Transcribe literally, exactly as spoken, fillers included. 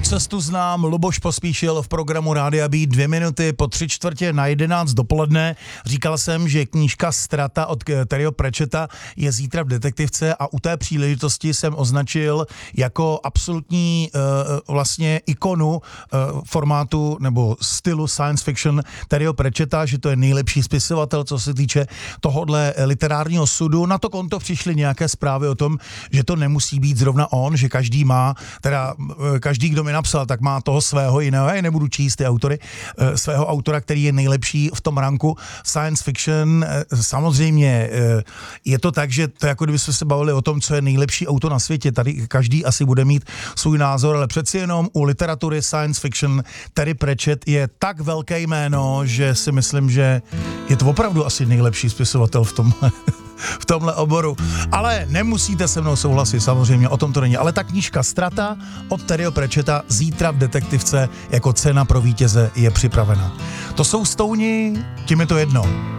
cestu znám, Luboš Pospíšil v programu Rádia Beat, dvě minuty po tři čtvrtě na jedenáct dopoledne. Říkal jsem, že knížka Strata od Terryho Pratchetta je zítra v Detektivce a u té příležitosti jsem označil jako absolutní uh, vlastně ikonu uh, formátu nebo stylu science fiction Terryho Pratchetta, že to je nejlepší spisovatel, co se týče tohodle literárního sudu. Na to konto přišly nějaké zprávy o tom, že to nemusí být zrovna on, že každý má, teda každý, kdo mi napsal, tak má toho svého jiného, já nebudu číst ty autory, svého autora, který je nejlepší v tom ranku science fiction. Samozřejmě je to tak, že to jako kdyby jsme se bavili o tom, co je nejlepší auto na světě, tady každý asi bude mít svůj názor, ale přeci jenom u literatury science fiction Terry Pratchett je tak velké jméno, že si myslím, že je to opravdu asi nejlepší spisovatel v tomhle v tomhle oboru. Ale nemusíte se mnou souhlasit, samozřejmě, o tom to není. Ale ta knížka Strata od Terryho Pratchetta zítra v Detektivce jako cena pro vítěze je připravena. To jsou Stouni, tím je to jedno.